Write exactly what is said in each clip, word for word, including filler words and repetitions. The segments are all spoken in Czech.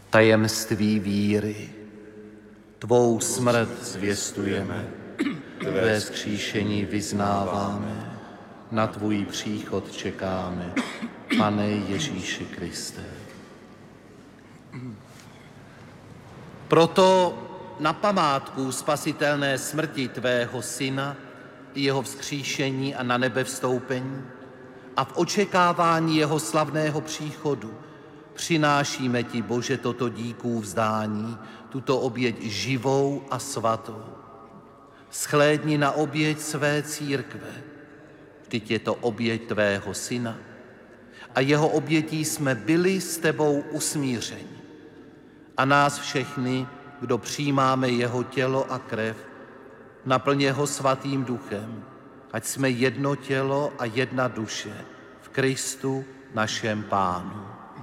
Tajemství víry. Tvou smrt zvěstujeme, tvé vzkříšení vyznáváme, na tvůj příchod čekáme, Pane Ježíši Kriste. Proto na památku spasitelné smrti tvého syna, jeho vzkříšení a na nebe vstoupení a v očekávání jeho slavného příchodu přinášíme ti, Bože, toto díků vzdání, tuto oběť živou a svatou. Shlédni na oběť své církve, vždyť je to oběť tvého syna a jeho obětí jsme byli s tebou usmířeni. A nás všechny, kdo přijímáme jeho tělo a krev, naplň ho svatým duchem, ať jsme jedno tělo a jedna duše v Kristu našem Pánu.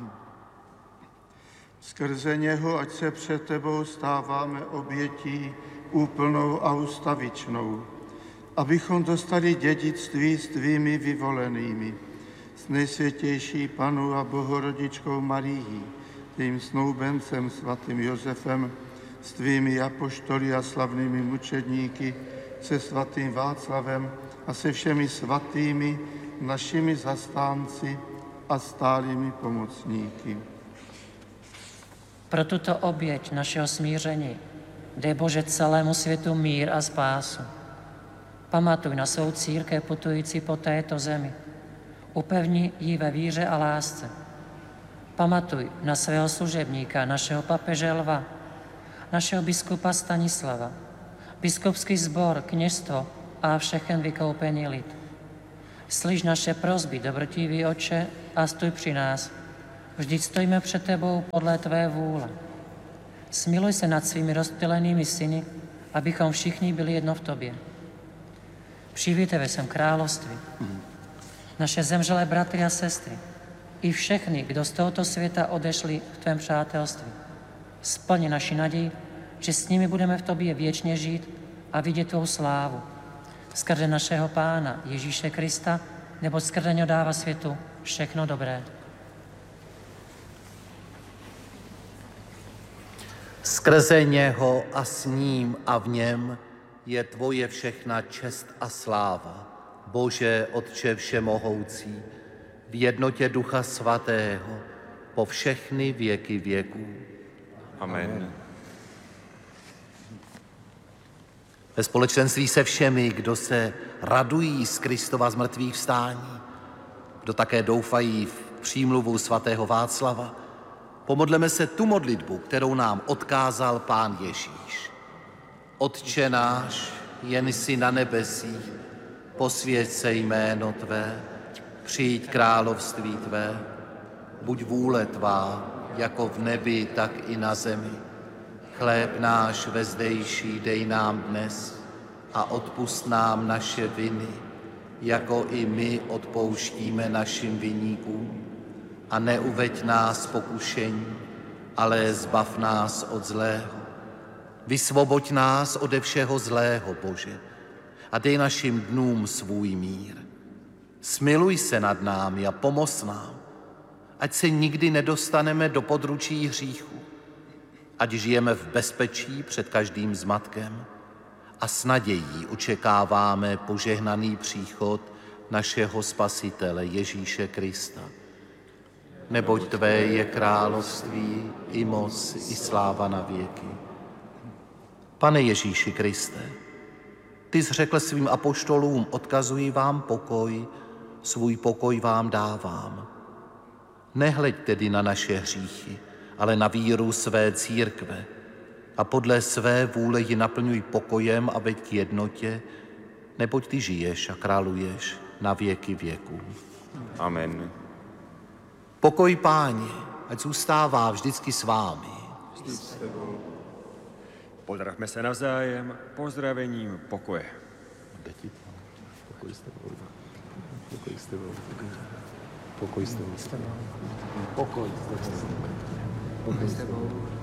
Skrze něho, ať se před tebou stáváme obětí úplnou a ustavičnou, abychom dostali dědictví s tvými vyvolenými, s nejsvětější Panu a Bohorodičkou Marií, tvým snoubencem svatým Josefem, s tvými apoštoly a slavnými mučedníky, se svatým Václavem a se všemi svatými našimi zastánci a stálými pomocníky. Pro tuto oběť našeho smíření dej, Bože, celému světu mír a spásu. Pamatuj na svou církev putující po této zemi. Upevni ji ve víře a lásce. Pamatuj na svého služebníka, našeho papeže Lva, našeho biskupa Stanislava, biskupský sbor, kněžstvo a všechen vykoupený lid. Slyš naše prosby, dobrotivý Otče, a stůj při nás. Vždyť stojíme před tebou podle tvé vůle. Smiluj se nad svými rozptylenými syny, abychom všichni byli jedno v tobě. Přivítej ve svém království naše zemřelé bratry a sestry i všechny, kdo z tohoto světa odešli v tvém přátelství. Splni naši naději, že s nimi budeme v tobě věčně žít a vidět tvou slávu. Skrze našeho Pána Ježíše Krista, neboť skrze něho dává světu všechno dobré. Skrze něho a s ním a v něm je tvoje všechna čest a sláva, Bože, Otče všemohoucí, v jednotě Ducha Svatého, po všechny věky věků. Amen. Ve společenství se všemi, kdo se radují z Kristova zmrtvých vstání, kdo také doufají v přímluvu svatého Václava, pomodleme se tu modlitbu, kterou nám odkázal Pán Ježíš. Otče náš, jen jsi na nebesích, posvěť se jméno tvé, přijď království tvé, buď vůle tvá, jako v nebi, tak i na zemi. Chléb náš vezdejší dej nám dnes a odpusť nám naše viny, jako i my odpouštíme našim viníkům. A neuveď nás pokušení, ale zbav nás od zlého. Vysvoboď nás ode všeho zlého, Bože, a dej našim dnům svůj mír. Smiluj se nad námi a pomoz nám, ať se nikdy nedostaneme do područí hříchu, ať žijeme v bezpečí před každým zmatkem a s nadějí očekáváme požehnaný příchod našeho Spasitele Ježíše Krista. Neboť tvé je království, i moc, i sláva na věky. Pane Ježíši Kriste, ty jsi řekl svým apoštolům, odkazuji vám pokoj, svůj pokoj vám dávám. Nehleď tedy na naše hříchy, ale na víru své církve a podle své vůle ji naplňuj pokojem a veď k jednotě, neboť ty žiješ a králuješ na věky věků. Amen. Pokoj Páně, ať zůstává vždycky s vámi. Pozdravme se navzájem pozdravením pokoje. Pokoj s tebou. Pokoj s tebou. Pokoj s tebou. Pokoj s tebou. Pokoj s tebou.